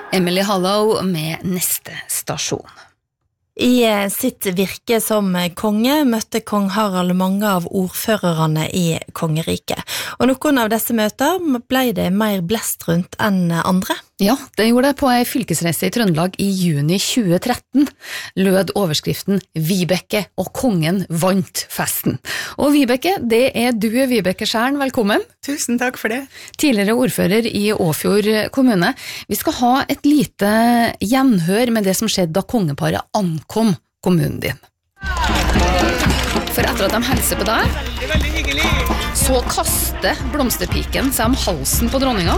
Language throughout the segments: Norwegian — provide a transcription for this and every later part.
Emily Hallow med neste stasjon. I sitt virke som konge møtte kong Harald mange av ordførerne i kongeriket, og noen av disse møter ble det mer blest rundt enn andre. Ja, det gjorde det på en fylkesreise i Trøndelag i juni 2013, lød overskriften «Vibeke og kongen vant festen». Og Vibeke, det du, Vibeke Skjern, velkommen. Tusen takk for det. Tidligere ordfører i Åfjord kommune. Vi skal ha et lite gjenhør med det som skjedde da kongeparet ankom kommunen din. For etter at de hilser på deg, så kaster blomsterpiken seg om halsen på dronninga.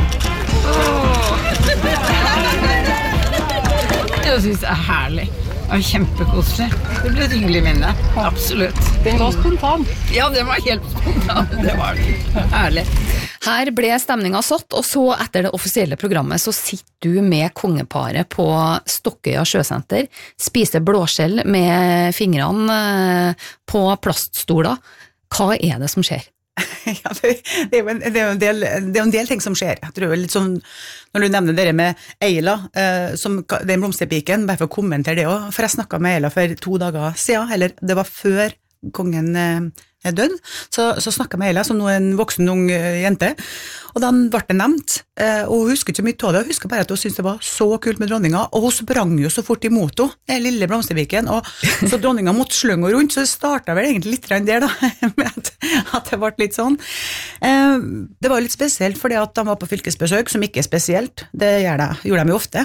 Jeg synes det herlig og kjempekoselig. Det ble et hyggelig minne, absolutt. Det var spontan. Ja, det var helt spontan. Det var herlig. Her ble stemninga satt, og så etter det offisielle programmet så sitter du med kongeparet på Stokkøya Sjøsenter, spiser blåskjell med fingrene på plaststoler. Hva det som skjer? Ja, det er en del ting som skjer. Jeg tror litt sånn, når du nevner det med Eila, som den blomsterpiken, bare for å kommentere det også, for jeg snakket med Eila for 2 dager siden, eller det var før kongen død, så snakket jeg med Eila, som nå en voksen ung jente, og da ble det nevnt, og hun husker ikke mye av det, hun husker bare at hun syntes det var så kult med dronninga, og hun sprang jo så fort imot henne, den lille blomsterpiken, og så dronninga måtte slønge henne rundt, så det startet vel egentlig litt der da, med at det ble litt sånn. Det var litt spesielt, fordi at de var på fylkesbesøk, som ikke spesielt, det gjorde de jo ofte,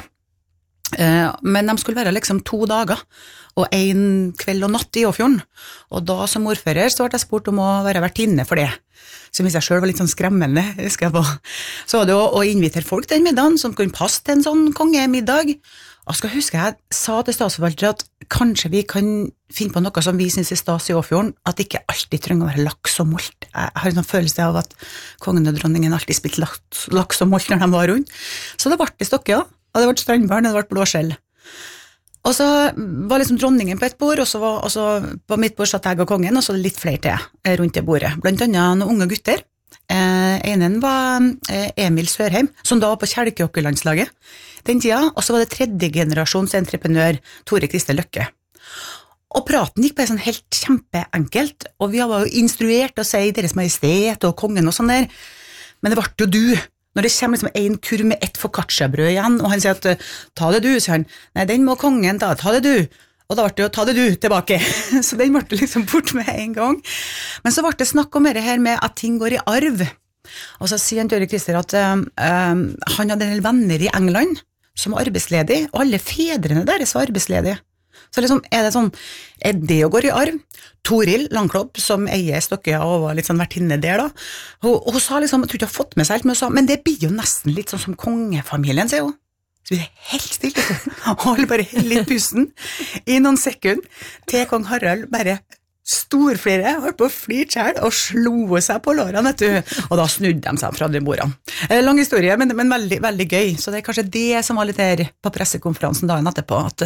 men de skulle være liksom 2 dager, og 1 kveld og natt i Åfjorden, og da som ordfører så ble jeg spurt om å være vertinne for det, som i seg selv var litt sånn skremmende, husker jeg på. Så var det å invitere folk til den middagen, som kunne passe til en sånn kongemiddag, og skal huske jeg sa til statsforvalter at kanskje vi kan finne på noe som vi synes stas i Åfjorden, at det ikke alltid trenger å være laks og molt. Jeg har en følelse av at kongen og dronningen alltid spilte laks og molt når de var rundt, så det ble i Stokkøya, og det ble strandbarn, og det ble blåskjell. Og så var liksom dronningen på et bord, og så på mitt bord satt jeg og kongen, og så litt flere til rundt det bordet. Blant annet noen unge gutter. Enen var Emil Sørheim, som da var på kjelkehockeylandslaget den tida, og så var det 3. generasjons entreprenør Tore Kristel Løkke. Og praten gikk på sånn helt kjempeenkelt, og vi var jo instruert å si Deres Majestet og kongen og sånn der, men det ble jo du. Når det kommer liksom en kurv med 1 focacciabrød igjen, og han sier at ta det du, sier han, nei, den må kongen ta det du, og da ble det jo ta det du tilbake, så den ble liksom bort med en gang. Men så ble det snakk om det her med at ting går i arv, og så sier han Tore Kristel at han hadde en del venner i England som var arbeidsledig, og alle fedrene deres var arbeidsledige. Så liksom, det sånn, det å gå i arv? Toril Langklopp, som eier Stokkøya og var litt sånn vertinne der da, hun sa liksom, jeg tror ikke hun har fått med seg helt, men hun sa, men det blir jo nesten litt sånn som kongefamilien, sier hun. Så blir det helt stille, hold bare litt pusten i noen sekunder til kong Harald bare storflire, holdt på å flire selv og slo seg på lårene, vet du, og da snudde de seg fra de bordene. Lang historie, men veldig, veldig gøy, så det kanskje det som var litt her på pressekonferansen dagen etterpå, at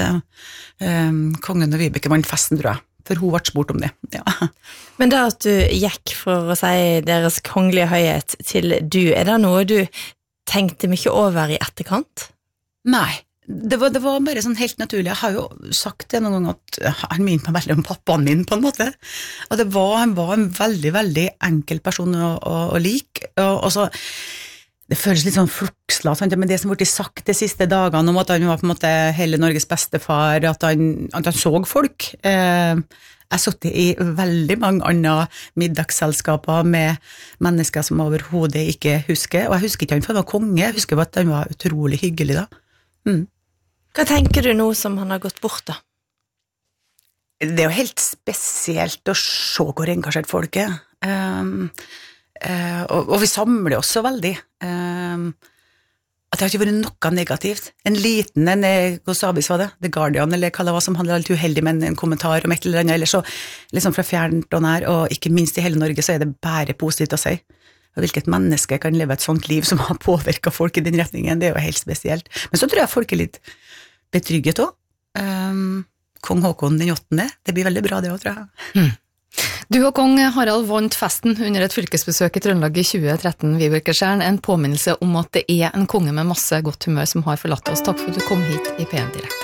kongen og Vibeke vant festen, tror jeg, for hun ble spurt om det. Ja. Men da at du gikk for å si deres kongelige høyhet til du, det noe du tenkte mye over i etterkant? Nei. Det var bare sånn helt naturlig. Jeg har jo sagt det noen ganger at han minner meg veldig om pappaen min på en måte. Og han var en veldig, veldig enkel person å like. Og så, det føles litt sånn fluksla, men det som ble sagt de siste dagene om at han var på en måte hele Norges bestefar, at han så folk. Jeg satt i veldig mange andre middagsselskaper med mennesker som overhodet ikke husker, og jeg husker ikke han for han var konge, jeg husker at han var utrolig hyggelig da. Hva tenker du nå som han har gått bort da? Det jo helt spesielt å se hvor engasjert folk og vi samler oss så veldig at det har ikke vært noe negativt. En liten, hos avis var det, The Guardian, eller hva det var som handler litt uheldig med en kommentar om et eller annet, eller så liksom fra fjernt og nær, og ikke minst i hele Norge så det bare positivt å si. Og hvilket menneske kan leve et sånt liv som har påvirket folk i den retningen, det jo helt spesielt. Men så tror jeg folk litt betrygget også. Kong Håkon den 8., det blir veldig bra det også, tror jeg. Du og kong Harald vant festen under et fylkesbesøk i Trøndelag i 2013, Vibeke Skjern, en påminnelse om at det en konge med masse godt humør som har forlatt oss. Takk for at du kom hit i P1 Direkt.